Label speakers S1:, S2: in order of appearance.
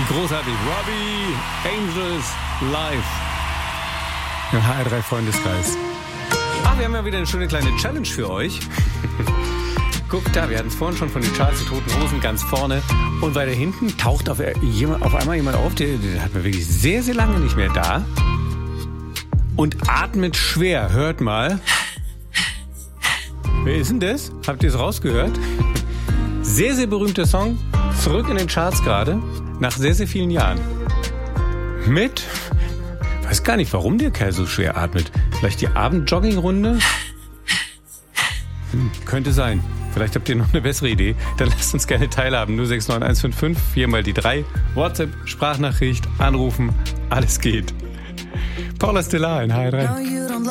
S1: Wie großartig. Robbie Angels live im HR3 Freundeskreis. Ach, wir haben ja wieder eine schöne kleine Challenge für euch. Guckt da, wir hatten es vorhin schon von den Charts, die Toten Hosen ganz vorne. Und weiter hinten taucht auf einmal jemand auf, den hat man wirklich sehr, sehr lange nicht mehr da. Und atmet schwer. Hört mal. Wer ist denn das? Habt ihr es rausgehört? Sehr, sehr berühmter Song. Zurück in den Charts gerade. Nach sehr, sehr vielen Jahren. Mit... weiß gar nicht, warum der Kerl so schwer atmet. Vielleicht die Abendjoggingrunde? Könnte sein. Vielleicht habt ihr noch eine bessere Idee. Dann lasst uns gerne teilhaben. 069155, 4 mal die 3. WhatsApp, Sprachnachricht, anrufen. Alles geht. Paula Stellar in HR3.